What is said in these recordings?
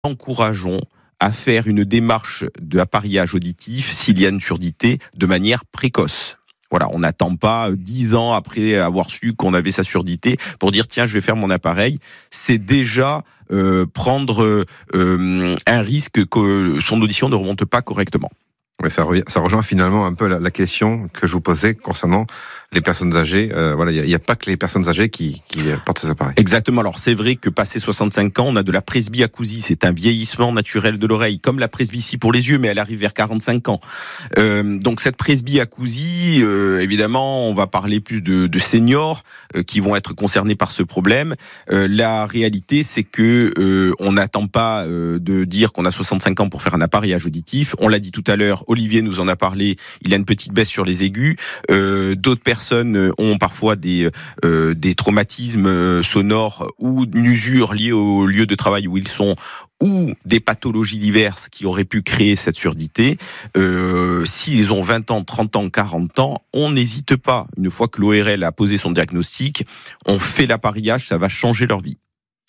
encourageons à faire une démarche d'appareillage auditif s'il y a une surdité de manière précoce. Voilà, on n'attend pas 10 ans après avoir su qu'on avait sa surdité pour dire tiens, je vais faire mon appareil. C'est déjà prendre un risque que son audition ne remonte pas correctement. Oui, ça rejoint finalement un peu la question que je vous posais concernant les personnes âgées. Voilà, il n'y a pas que les personnes âgées qui portent ces appareils. Exactement. Alors c'est vrai que passé 65 ans, on a de la presbyacousie. C'est un vieillissement naturel de l'oreille, comme la presbytie pour les yeux, mais elle arrive vers 45 ans. Donc cette presbyacousie, évidemment, on va parler plus de seniors qui vont être concernés par ce problème. La réalité, c'est que on n'attend pas de dire qu'on a 65 ans pour faire un appareillage auditif. On l'a dit tout à l'heure. Olivier nous en a parlé. Il a une petite baisse sur les aigus. D'autres personnes ont parfois des traumatismes sonores ou une usure liée au lieu de travail où ils sont, ou des pathologies diverses qui auraient pu créer cette surdité. S'ils ont 20 ans, 30 ans, 40 ans, on n'hésite pas. Une fois que l'ORL a posé son diagnostic, on fait l'appareillage, ça va changer leur vie.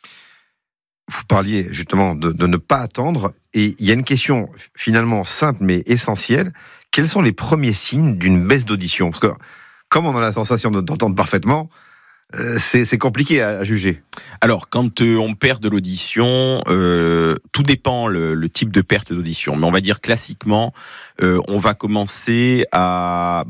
Vous parliez justement de ne pas attendre, et il y a une question finalement simple mais essentielle. Quels sont les premiers signes d'une baisse d'audition ? Parce que comme on a la sensation d'entendre parfaitement, c'est compliqué à juger. Alors, quand on perd de l'audition, tout dépend le type de perte d'audition. Mais on va dire classiquement, on va commencer à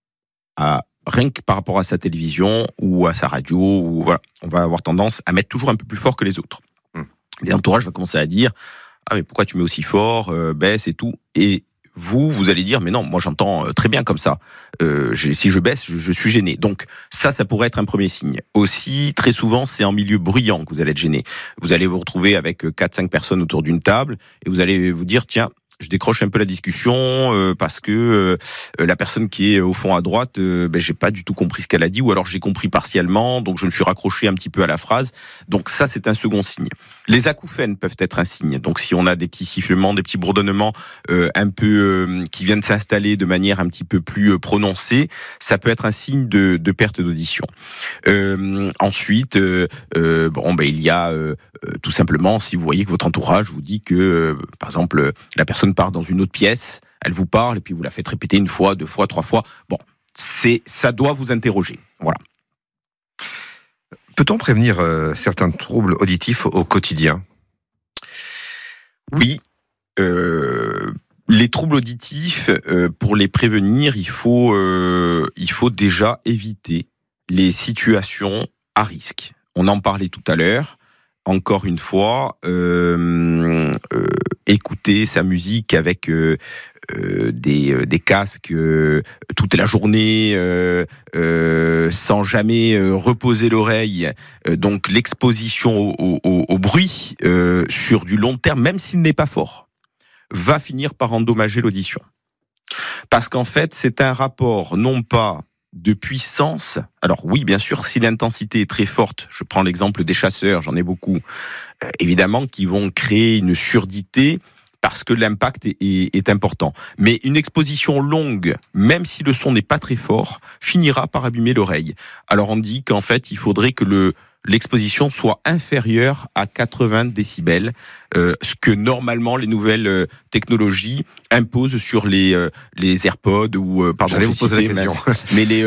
rien que par rapport à sa télévision ou à sa radio, ou voilà, on va avoir tendance à mettre toujours un peu plus fort que les autres. L'entourage va commencer à dire ah mais pourquoi tu mets aussi fort, baisse et tout, et vous allez dire mais non, moi j'entends très bien comme ça. Si je baisse, je suis gêné. Donc ça pourrait être un premier signe. Aussi, très souvent, c'est en milieu bruyant que vous allez être gêné. Vous allez vous retrouver avec 4-5 personnes autour d'une table et vous allez vous dire tiens, je décroche un peu la discussion parce que la personne qui est au fond à droite, j'ai pas du tout compris ce qu'elle a dit, ou alors j'ai compris partiellement, donc je me suis raccroché un petit peu à la phrase. Donc ça, c'est un second signe. Les acouphènes peuvent être un signe. Donc si on a des petits sifflements, des petits bourdonnements un peu qui viennent s'installer de manière un petit peu plus prononcée, ça peut être un signe de perte d'audition. Ensuite, il y a tout simplement, si vous voyez que votre entourage vous dit que, par exemple, la personne part dans une autre pièce, elle vous parle et puis vous la faites répéter 1 fois, 2 fois, 3 fois. Bon, ça doit vous interroger. Voilà. Peut-on prévenir certains troubles auditifs au quotidien ? Oui. Les troubles auditifs, pour les prévenir, il faut déjà éviter les situations à risque. On en parlait tout à l'heure. Encore une fois, écouter sa musique avec des casques toute la journée, sans jamais reposer l'oreille. Donc l'exposition au bruit sur du long terme, même s'il n'est pas fort, va finir par endommager l'audition. Parce qu'en fait, c'est un rapport non pas de puissance. Alors oui, bien sûr, si l'intensité est très forte, je prends l'exemple des chasseurs, j'en ai beaucoup, évidemment, qui vont créer une surdité parce que l'impact est important. Mais une exposition longue, même si le son n'est pas très fort, finira par abîmer l'oreille. Alors on dit qu'en fait, il faudrait que l'exposition soit inférieure à 80 décibels, ce que normalement les nouvelles technologies imposent sur les AirPods ou j'allais vous poser la question. Mais les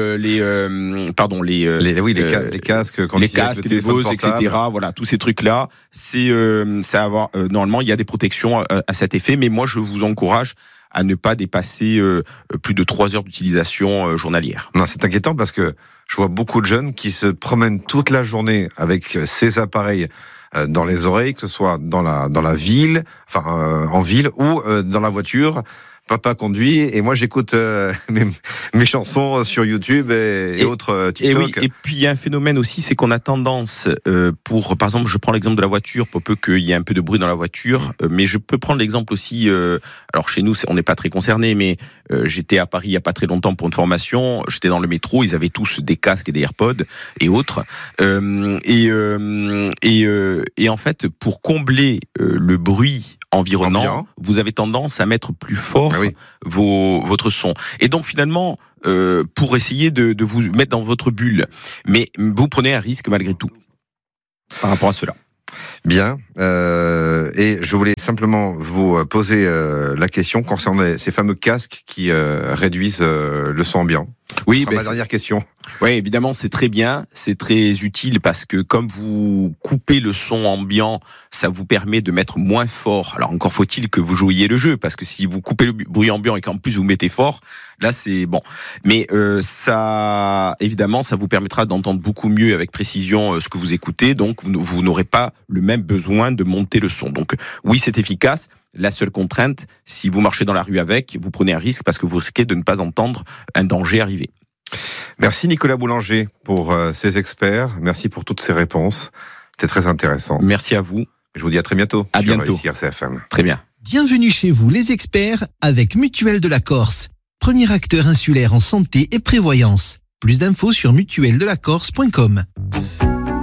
casques, les Bose, etc. Voilà, tous ces trucs-là, normalement il y a des protections à cet effet. Mais moi je vous encourage à ne pas dépasser plus de 3 heures d'utilisation journalière. Non, c'est inquiétant parce que je vois beaucoup de jeunes qui se promènent toute la journée avec ces appareils dans les oreilles, que ce soit dans la ville, en ville ou dans la voiture. Papa conduit et moi j'écoute mes chansons sur YouTube et autres TikTok. Et oui, et puis il y a un phénomène aussi, c'est qu'on a tendance par exemple, je prends l'exemple de la voiture, pour peu qu'il y ait un peu de bruit dans la voiture, mais je peux prendre l'exemple aussi, alors chez nous on n'est pas très concernés, mais j'étais à Paris il y a pas très longtemps pour une formation, j'étais dans le métro, ils avaient tous des casques et des AirPods et autres, et en fait pour combler le bruit environnant, vous avez tendance à mettre plus fort votre son. Et donc finalement, pour essayer de vous mettre dans votre bulle, mais vous prenez un risque malgré tout par rapport à cela. Bien. Et je voulais simplement vous poser la question concernant ces fameux casques qui réduisent le son ambiant. Oui, ma dernière question. Oui, évidemment, c'est très bien, c'est très utile parce que comme vous coupez le son ambiant, ça vous permet de mettre moins fort. Alors encore faut-il que vous jouiez le jeu, parce que si vous coupez le bruit ambiant et qu'en plus vous mettez fort, là c'est bon. Mais ça, évidemment, ça vous permettra d'entendre beaucoup mieux avec précision ce que vous écoutez, donc vous n'aurez pas le même besoin de monter le son. Donc oui, c'est efficace. La seule contrainte, si vous marchez dans la rue avec, vous prenez un risque parce que vous risquez de ne pas entendre un danger arriver. Merci Nicolas Boulanger pour ces experts. Merci pour toutes ces réponses. C'était très intéressant. Merci à vous. Je vous dis à très bientôt. À bientôt. Sur RCFM. Très bien. Bienvenue chez vous les experts avec Mutuelle de la Corse. Premier acteur insulaire en santé et prévoyance. Plus d'infos sur mutuelledelacorse.com.